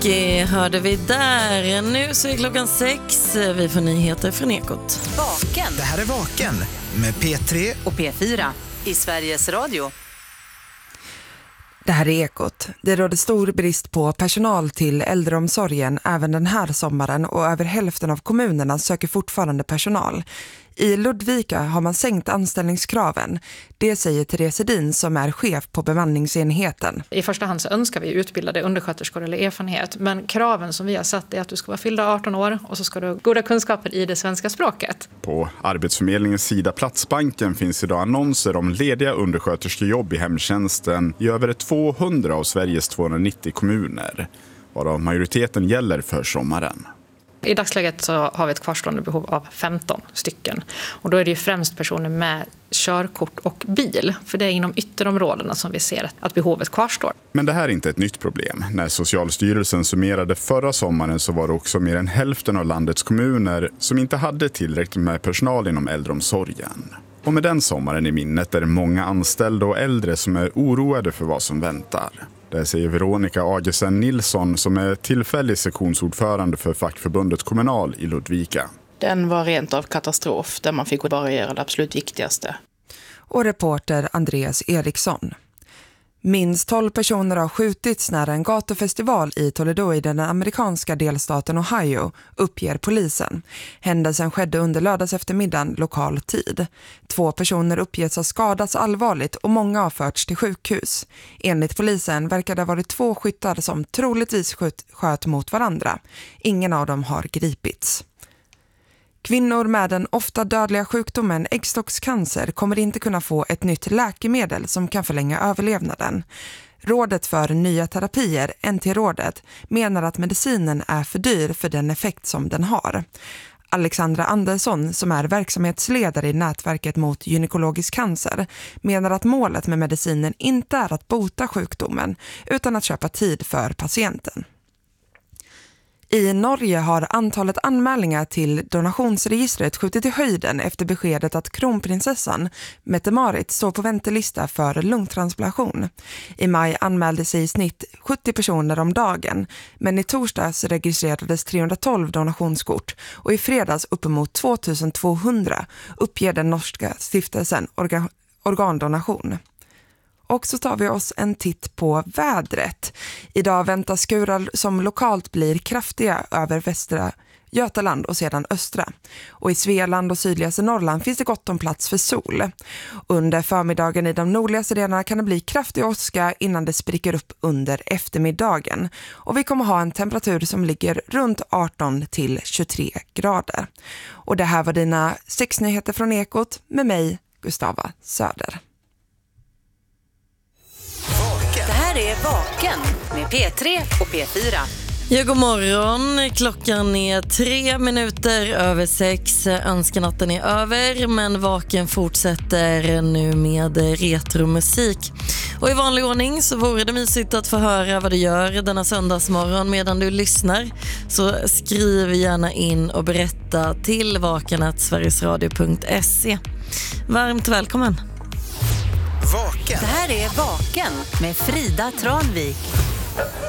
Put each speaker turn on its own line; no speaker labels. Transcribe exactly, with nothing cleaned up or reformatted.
Rocky hörde vi där. Nu så är klockan sex. Vi får nyheter från Ekot.
Vaken.
Det här är Vaken med P tre
och P fyra i Sveriges Radio.
Det här är Ekot. Det råder stor brist på personal till äldreomsorgen även den här sommaren och över hälften av kommunerna söker fortfarande personal. I Ludvika har man sänkt anställningskraven. Det säger Therese Edin som är chef på bemanningsenheten.
I första hand så önskar vi utbildade undersköterskor eller erfarenhet. Men kraven som vi har satt är att du ska vara fyllda arton år och så ska du ha goda kunskaper i det svenska språket.
På Arbetsförmedlingens sida Platsbanken finns idag annonser om lediga undersköterskejobb i hemtjänsten i över tvåhundra av Sveriges tvåhundranittio kommuner. Varav majoriteten gäller för sommaren.
I dagsläget så har vi ett kvarstående behov av femton stycken. Och då är det ju främst personer med körkort och bil. För det är inom ytterområdena som vi ser att behovet kvarstår.
Men det här är inte ett nytt problem. När Socialstyrelsen summerade förra sommaren så var det också mer än hälften av landets kommuner som inte hade tillräckligt med personal inom äldreomsorgen. Och med den sommaren i minnet är det många anställda och äldre som är oroade för vad som väntar. Det säger Veronica Agesen Nilsson som är tillfällig sektionsordförande för fackförbundet Kommunal i Ludvika.
Den var rent av katastrof där man fick bara göra det absolut viktigaste.
Och reporter Andreas Eriksson. Minst tolv personer har skjutits när en gatufestival i Toledo i den amerikanska delstaten Ohio, uppger polisen. Händelsen skedde under lördags eftermiddagen lokal tid. Två personer uppges ha skadats allvarligt och många har förts till sjukhus. Enligt polisen verkar det ha varit två skyttar som troligtvis sköt, sköt mot varandra. Ingen av dem har gripits. Kvinnor med den ofta dödliga sjukdomen äggstockscancer kommer inte kunna få ett nytt läkemedel som kan förlänga överlevnaden. Rådet för nya terapier, N T-rådet, menar att medicinen är för dyr för den effekt som den har. Alexandra Andersson, som är verksamhetsledare i nätverket mot gynekologisk cancer, menar att målet med medicinen inte är att bota sjukdomen utan att köpa tid för patienten. I Norge har antalet anmälningar till donationsregistret skjutit i höjden efter beskedet att kronprinsessan Mette-Marit står på väntelista för lungtransplantation. I maj anmälde sig i snitt sjuttio personer om dagen, men i torsdags registrerades trehundratolv donationskort och i fredags uppemot tvåtusentvåhundra, uppger den norska stiftelsen orga- organdonation. Och så tar vi oss en titt på vädret. Idag väntas skurar som lokalt blir kraftiga över västra Götaland och sedan östra. Och i Svealand och sydligaste Norrland finns det gott om plats för sol. Under förmiddagen i de nordligaste delarna kan det bli kraftig åska innan det spricker upp under eftermiddagen. Och vi kommer ha en temperatur som ligger runt arton till tjugotre grader. Och det här var dina sex nyheter från Ekot med mig, Gustava Söder.
Det här är Vaken med P tre och P fyra.
Ja, god morgon. Klockan är tre minuter över sex. Önskenatten är över, men Vaken fortsätter nu med retromusik. Och i vanlig ordning så vore det mysigt att få höra vad du gör denna söndagsmorgon medan du lyssnar. Så skriv gärna in och berätta till vaken at sverigesradio punkt se. Varmt välkommen.
Vaken.
Det här är Vaken med Frida Tranvik.